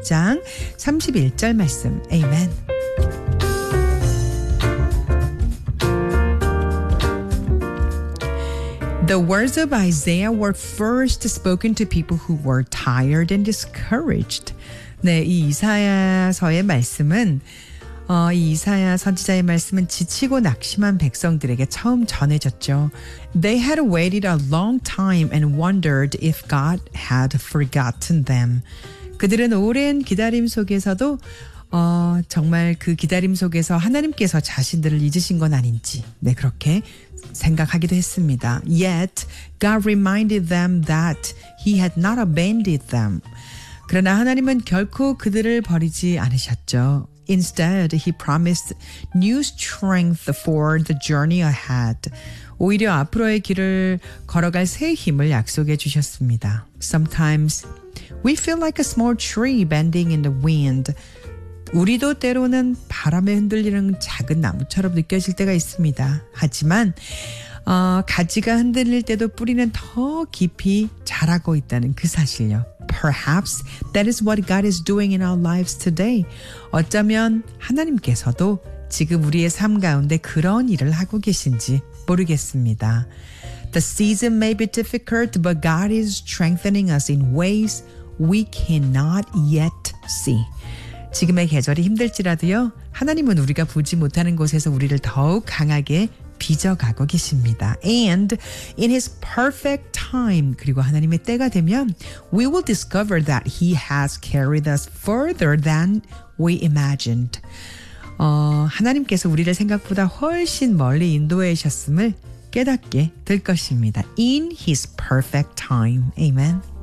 10장 31절 말씀. Amen. The words of Isaiah were first spoken to people who were tired and discouraged. 네, 이 이사야서의 말씀은 이 이사야 선지자의 말씀은 지치고 낙심한 백성들에게 처음 전해졌죠. They had waited a long time and wondered if God had forgotten them. 그들은 오랜 기다림 속에서도 정말 그 기다림 속에서 하나님께서 자신들을 잊으신 건 아닌지 그렇게 생각하기도 했습니다. Yet God reminded them that He had not abandoned them. 그러나 하나님은 결코 그들을 버리지 않으셨죠. Instead, He promised new strength for the journey ahead. 오히려 앞으로의 길을 걸어갈 새 힘을 약속해 주셨습니다. Sometimes we feel like a small tree bending in the wind. 우리도 때로는 바람에 흔들리는 작은 나무처럼 느껴질 때가 있습니다. 하지만 가지가 흔들릴 때도 뿌리는 더 깊이 자라고 있다는 그 사실요. Perhaps that is what God is doing in our lives today. 어쩌면 하나님께서도 지금 우리의 삶 가운데 그런 일을 하고 계신지 모르겠습니다. The season may be difficult, but God is strengthening us in ways we cannot yet see. 지금의 계절이 힘들지라도요. 하나님은 우리가 보지 못하는 곳에서 우리를 더욱 강하게 빚어가고 계십니다. And in His perfect time, 그리고 하나님의 때가 되면 we will discover that He has carried us further than we imagined. 하나님께서 우리를 생각보다 훨씬 멀리 인도하셨음을 깨닫게 될 것입니다. In His perfect time. Amen.